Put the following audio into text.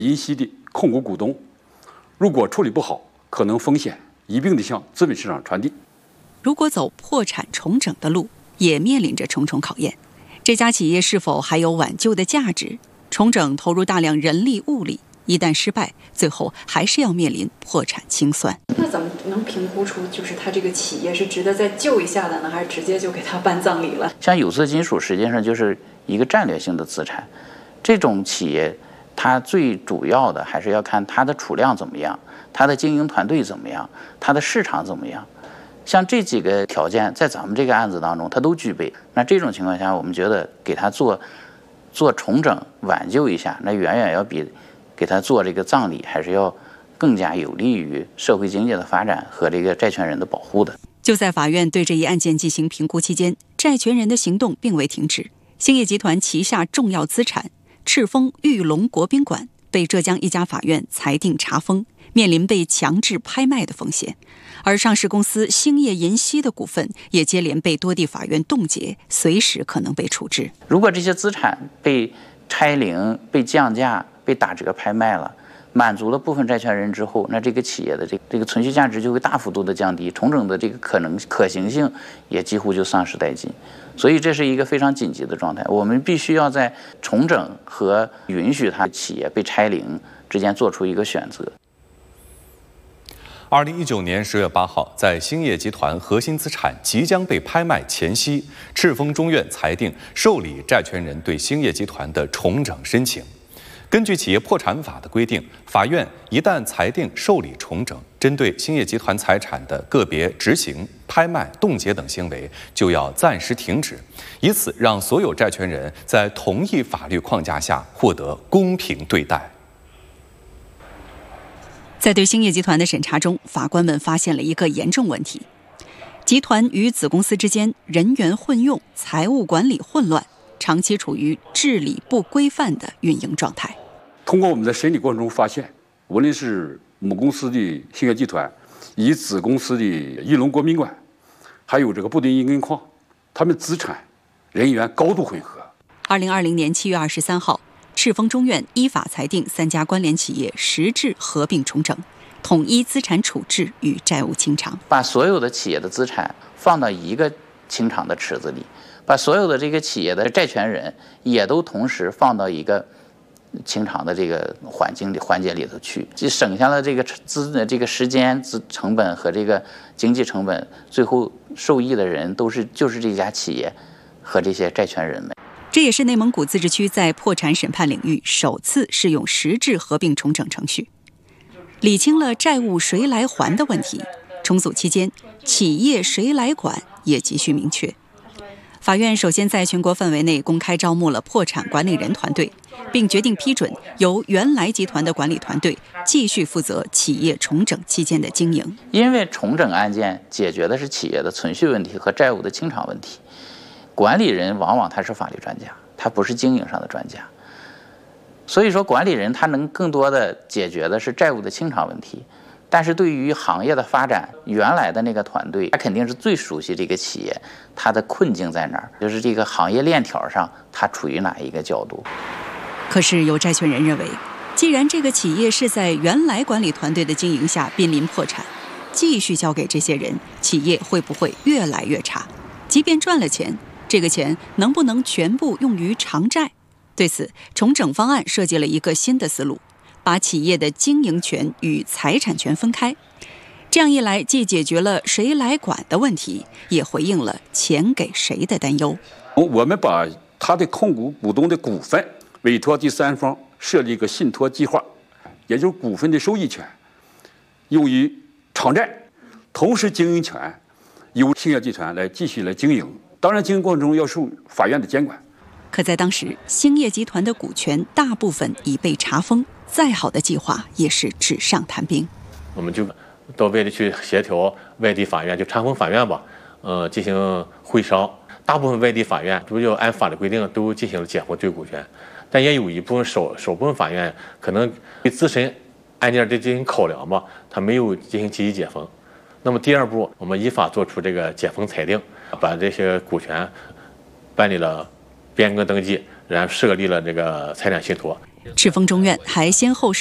银息的控股股东，如果处理不好，可能风险一并地向资本市场传递。 如果走破产重整的路，也面临着重重考验。这家企业是否还有挽救的价值？重整投入大量人力物力，一旦失败，最后还是要面临破产清算。 那怎么能评估出就是它这个企业是值得再救一下的呢，还是直接就给它办葬礼了？ 像有色金属实际上就是一个战略性的资产，这种企业它最主要的还是要看它的储量怎么样，它的经营团队怎么样，它的市场怎么样。像这几个条件在咱们这个案子当中它都具备，那这种情况下我们觉得给它做重整挽救一下，那远远要比给它做这个葬礼还是要更加有利于社会经济的发展和这个债权人的保护的。 就在法院对这一案件进行评估期间，债权人的行动并未停止。兴业集团旗下重要资产赤峰玉龙国宾馆被浙江一家法院裁定查封，面临被强制拍卖的风险。而上市公司兴业银息的股份也接连被多地法院冻结，随时可能被处置。 如果这些资产被拆零、被降价、被打折拍卖了，满足了部分债权人之后，那这个企业的这个存续价值就会大幅度的降低，重整的这个可行性也几乎就丧失殆尽。所以这是一个非常紧急的状态，我们必须要在重整和允许它企业被拆零之间做出一个选择。 2019年10月8号，在兴业集团核心资产即将被拍卖前夕，赤峰中院裁定受理债权人对兴业集团的重整申请。根据企业破产法的规定，法院一旦裁定受理重整，针对兴业集团财产的个别执行、拍卖、冻结等行为，就要暂时停止，以此让所有债权人在同一法律框架下获得公平对待。 在对兴业集团的审查中，法官们发现了一个严重问题：集团与子公司之间人员混用、财务管理混乱，长期处于治理不规范的运营状态。 通过我们在审理过程中发现，无论是母公司的兴业集团，以及子公司的玉龙国宾馆，还有这个布丁银矿，他们资产、人员高度混合。 2020年7月23号。赤峰中院依法裁定3家关联企业实质合并重整，统一资产处置与债务清偿， 把所有的企业的资产放到一个清偿的池子里，把所有的这个企业的债权人也都同时放到一个清偿的这个环节里头去，就省下了这个时间成本和这个经济成本，最后受益的人就是这家企业和这些债权人们。 这也是内蒙古自治区在破产审判领域首次适用实质合并重整程序，理清了债务谁来还的问题。重组期间，企业谁来管也急需明确。法院首先在全国范围内公开招募了破产管理人团队，并决定批准由原来集团的管理团队继续负责企业重整期间的经营。 因为重整案件解决的是企业的存续问题和债务的清偿问题，管理人往往他是法律专家，他不是经营上的专家，所以说管理人他能更多的解决的是债务的清偿问题。但是对于行业的发展，原来的那个团队他肯定是最熟悉这个企业它的困境在哪儿，就是这个行业链条上它处于哪一个角度。 可是有债权人认为，既然这个企业是在原来管理团队的经营下濒临破产，继续交给这些人，企业会不会越来越差？即便赚了钱，这个钱能不能全部用于偿债？对此，重整方案设计了一个新的思路，把企业的经营权与财产权分开。这样一来，既解决了谁来管的问题，也回应了钱给谁的担忧。 我们把他的控股股东的股份委托第三方设立一个信托计划，也就是股份的收益权用于偿债，同时经营权由兴业集团来继续来经营。当然，经营过程中要受法院的监管。 可在当时，兴业集团的股权大部分已被查封，再好的计划也是纸上谈兵。 我们就到外地去协调外地法院，就长丰法院吧，进行会商。大部分外地法院都要按法律规定都进行了减封对股权，但也有一部分少部分法院可能对自身案件的进行考量吧，他没有进行积极解封。那么第二步，我们依法作出这个解封裁定，把这些股权办理了变更登记，然后设立了这个财产信托。 赤峰中院还先后